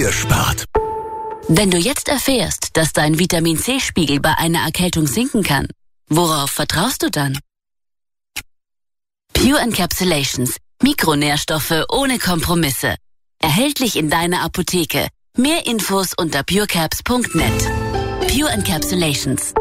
Ihr spart. Wenn du jetzt erfährst, dass dein Vitamin-C-Spiegel bei einer Erkältung sinken kann, worauf vertraust du dann? Pure Encapsulations. Mikronährstoffe ohne Kompromisse. Erhältlich in deiner Apotheke. Mehr Infos unter purecaps.net. Pure Encapsulations.